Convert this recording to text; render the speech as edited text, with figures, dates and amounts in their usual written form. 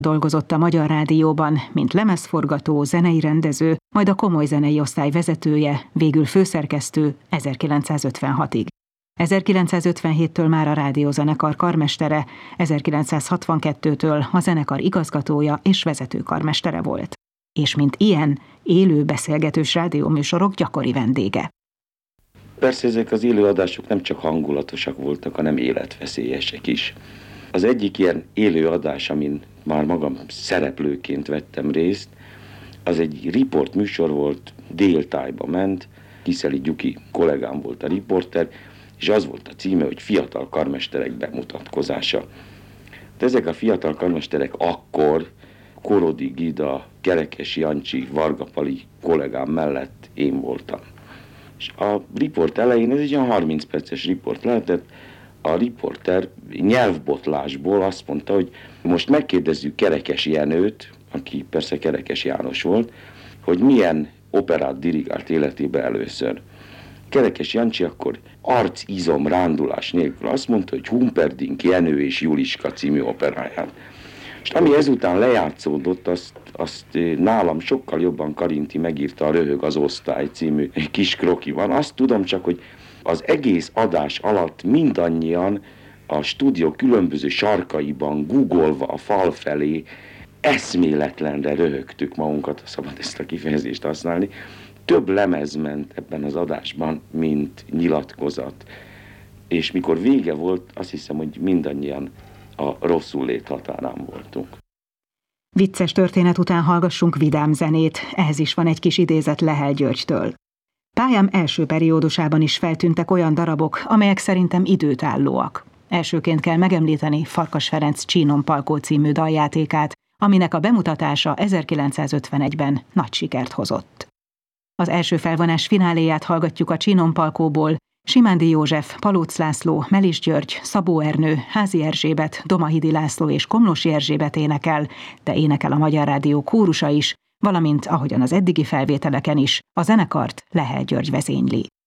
Dolgozott a Magyar Rádióban, mint lemezforgató, zenei rendező, majd a Komoly Zenei Osztály vezetője, végül főszerkesztő 1956-ig. 1957-től már a rádiózenekar karmestere, 1962-től a zenekar igazgatója és vezetőkarmestere volt. És mint ilyen, élő beszélgetős rádióműsorok gyakori vendége. Persze ezek az élőadások nem csak hangulatosak voltak, hanem életveszélyesek is. Az egyik ilyen élőadás, amin már magam szereplőként vettem részt, az egy riport műsor volt, déltájba ment, Kiszeli Gyuki kollégám volt a riporter, és az volt a címe, hogy fiatal karmesterek bemutatkozása. De ezek a fiatal karmesterek akkor Korodi Gida, Kerekes Jancsi, Varga Pali kollégám mellett én voltam. És a riport elején, ez egy olyan 30 perces riport lehetett, a riporter nyelvbotlásból azt mondta, hogy most megkérdezzük Kerekes Jenőt, aki persze Kerekes János volt, hogy milyen operát dirigált életében először. Kerekes Jancsi akkor arcizom rándulás nélkül azt mondta, hogy Humperdinck Jenő és Juliska című operáját. És ami ezután lejátszódott, azt nálam sokkal jobban Karinti megírta a Röhög az osztály című kis krokiban. Azt tudom csak, hogy az egész adás alatt mindannyian a stúdió különböző sarkaiban googolva a fal felé eszméletlenre röhögtük magunkat, ha szabad ezt a kifejezést használni. Több lemez ment ebben az adásban, mint nyilatkozat. És mikor vége volt, azt hiszem, hogy mindannyian a rosszul lét határán voltunk. Vicces történet után hallgassunk vidám zenét, ehhez is van egy kis idézet Lehel Györgytől. Pályám első periódusában is feltűntek olyan darabok, amelyek szerintem időtállóak. Elsőként kell megemlíteni Farkas Ferenc Csínon Palkó című daljátékát, aminek a bemutatása 1951-ben nagy sikert hozott. Az első felvonás fináléját hallgatjuk a Csínon Palkóból. Simándi József, Palóc László, Melis György, Szabó Ernő, Házi Erzsébet, Domahidi László és Komlósi Erzsébet énekel, de énekel a Magyar Rádió kórusa is, valamint, ahogyan az eddigi felvételeken is, a zenekart Lehel György vezényli.